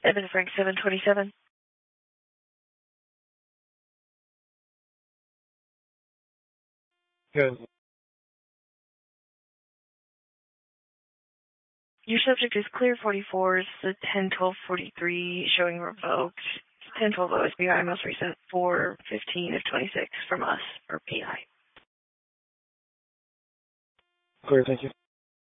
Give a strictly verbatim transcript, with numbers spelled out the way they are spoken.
Evan Frank seven twenty-seven. Good. Your subject is clear forty-fours, the ten twelve forty-three showing revoked. ten twelve O S B I most recent four fifteen of twenty-six from us, or P I. Clear, thank you.